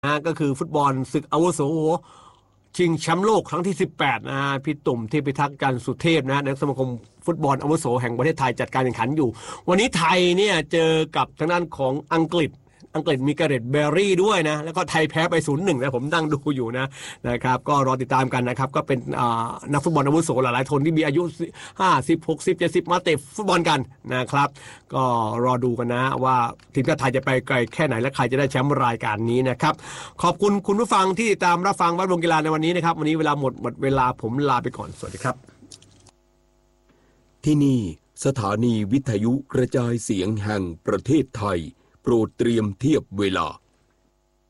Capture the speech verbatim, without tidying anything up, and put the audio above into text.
นะก็คือฟุตบอลศึกอาวุโสชิงแชมป์โลกครั้งที่สิบแปดนะพี่ตุ่มเทพิทักษ์จันทร์สุเทพนะนายกสมาคมฟุตบอลอาวุโสแห่งประเทศไทยจัดการแข่งขันอยู่วันนี้ไทยเนี่ยเจอกับทางด้านของอังกฤษอังกฤษมีการ์เร็ตเบอร์รี่ด้วยนะแล้วก็ไทยแพ้ไปศูนย์หนึ่งนะผมนั่งดูอยู่นะนะครับก็รอติดตามกันนะครับก็เป็นนักฟุตบอลอาวุโสหลายๆคนที่มีอายุห้าสิบ หกสิบ เจ็ดสิบมาเตะฟุตบอลกันนะครับก็รอดูกันนะว่าทีมชาติไทยจะไปไกลแค่ไหนและใครจะได้แชมป์รายการนี้นะครับขอบคุณคุณผู้ฟังที่ติดตามรับฟังวัดวงกีฬาในวันนี้นะครับวันนี้เวลาหมดหมดเวลาผมลาไปก่อนสวัสดีครับที่นี่สถานีวิทยุกระจายเสียงแห่งประเทศไทยโปรดเตรียมเทียบเวลา